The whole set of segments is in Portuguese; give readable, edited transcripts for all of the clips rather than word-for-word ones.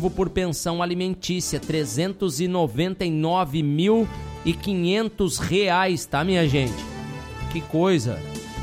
motivo por pensão alimentícia, R$ 399.500, tá, minha gente? Que coisa!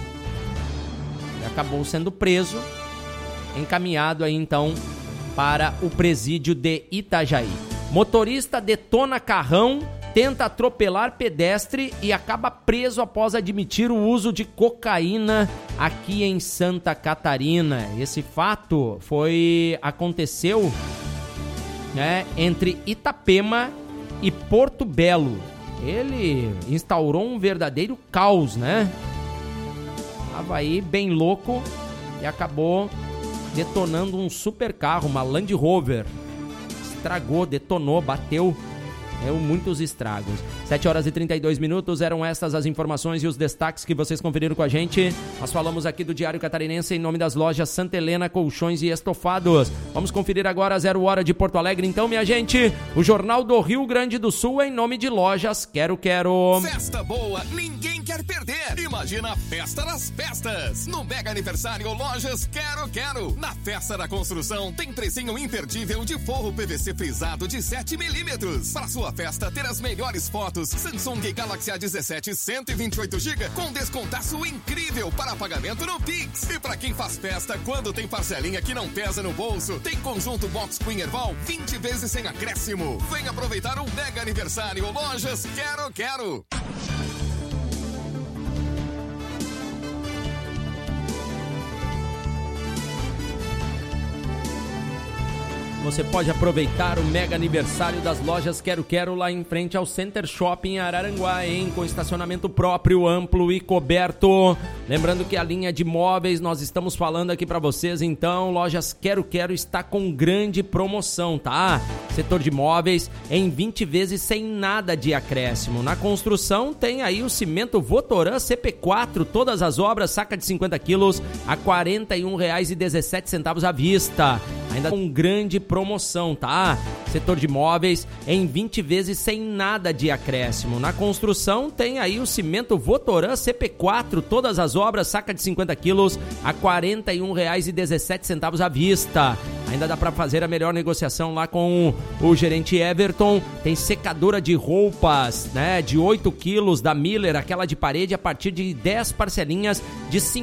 E acabou sendo preso, encaminhado aí então para o presídio de Itajaí. Motorista detona carrão, tenta atropelar pedestre e acaba preso após admitir o uso de cocaína aqui em Santa Catarina. Esse fato aconteceu, né, entre Itapema e Porto Belo. Ele instaurou um verdadeiro caos, né? Tava aí bem louco e acabou detonando um super carro, uma Land Rover. Estragou, detonou, bateu. Muitos estragos. 7h32, eram estas as informações e os destaques que vocês conferiram com a gente. Nós falamos aqui do Diário Catarinense em nome das lojas Santa Helena, colchões e estofados. Vamos conferir agora a 0 hora de Porto Alegre, então, minha gente. O Jornal do Rio Grande do Sul em nome de lojas Quero Quero. Festa boa, ninguém quer perder. Imagina a festa das festas. No mega aniversário Lojas Quero Quero. Na festa da construção tem precinho imperdível de forro PVC frisado de 7mm. Para sua festa ter as melhores fotos, Samsung Galaxy A17 128GB com descontaço incrível para pagamento no Pix. E para quem faz festa, quando tem parcelinha que não pesa no bolso, tem conjunto Box Queen Erval 20 vezes sem acréscimo. Vem aproveitar o mega aniversário Lojas Quero Quero. Você pode aproveitar o mega aniversário das lojas Quero Quero lá em frente ao Center Shopping Araranguá, hein? Com estacionamento próprio, amplo e coberto. Lembrando que a linha de móveis, nós estamos falando aqui para vocês, então, lojas Quero Quero está com grande promoção, tá? Setor de móveis em 20 vezes sem nada de acréscimo. Na construção tem aí o cimento Votoran CP4, todas as obras, saca de 50 quilos a R$ 41,17 à vista. Ainda com grande promoção, tá? Setor de móveis em 20 vezes sem nada de acréscimo. Na construção tem aí o cimento Votoran CP4, todas as obras, saca de 50 quilos a R$ 41,17 à vista. Ainda dá para fazer a melhor negociação lá com o gerente Everton. Tem secadora de roupas, né, de 8 quilos da Miller, aquela de parede, a partir de 10 parcelinhas de R$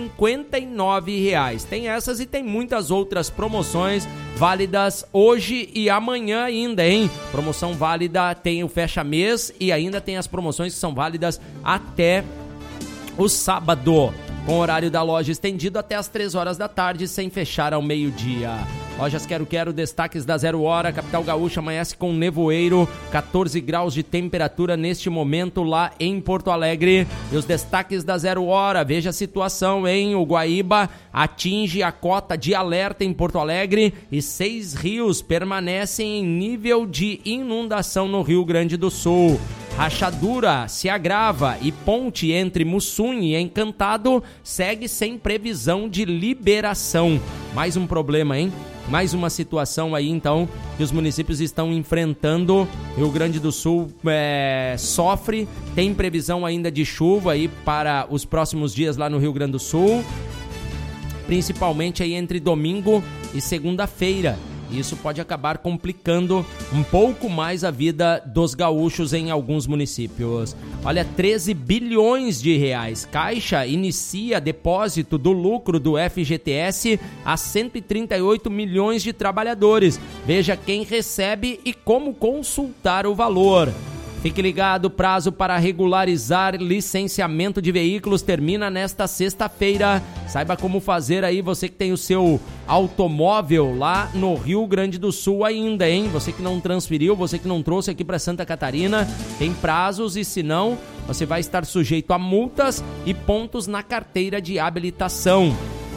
59. Tem essas e tem muitas outras promoções válidas hoje e amanhã ainda, hein? Promoção válida, tem o fecha-mês e ainda tem as promoções que são válidas até o sábado, com horário da loja estendido até as 3 horas da tarde, sem fechar ao meio-dia. Lojas Quero Quero, destaques da 0 hora. Capital Gaúcha amanhece com nevoeiro, 14 graus de temperatura neste momento lá em Porto Alegre. E os destaques da 0 hora, veja a situação, hein? O Guaíba atinge a cota de alerta em Porto Alegre e 6 rios permanecem em nível de inundação no Rio Grande do Sul. Rachadura se agrava e ponte entre Mussum e Encantado segue sem previsão de liberação. Mais um problema, hein? Mais uma situação aí, então, que os municípios estão enfrentando. Rio Grande do Sul sofre, tem previsão ainda de chuva aí para os próximos dias lá no Rio Grande do Sul, principalmente aí entre domingo e segunda-feira. Isso pode acabar complicando um pouco mais a vida dos gaúchos em alguns municípios. Olha, 13 bilhões de reais. Caixa inicia depósito do lucro do FGTS a 138 milhões de trabalhadores. Veja quem recebe e como consultar o valor. Fique ligado, prazo para regularizar licenciamento de veículos termina nesta sexta-feira. Saiba como fazer aí, você que tem o seu automóvel lá no Rio Grande do Sul ainda, hein? Você que não transferiu, você que não trouxe aqui para Santa Catarina, tem prazos e se não, você vai estar sujeito a multas e pontos na carteira de habilitação.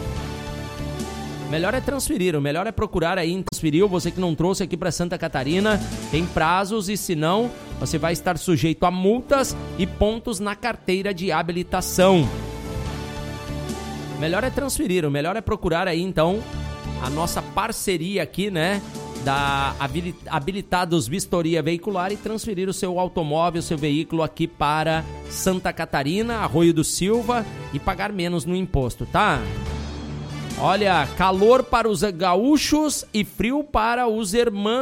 Melhor é transferir, o melhor é procurar aí transferir, você que não trouxe aqui para Santa Catarina, tem prazos e se não, você vai estar sujeito a multas e pontos na carteira de habilitação. Melhor é transferir, o melhor é procurar aí então a nossa parceria aqui, né, da Habilitados Vistoria Veicular e transferir o seu automóvel, seu veículo aqui para Santa Catarina, Arroio do Silva e pagar menos no imposto, tá? Olha, calor para os gaúchos e frio para os irmãos.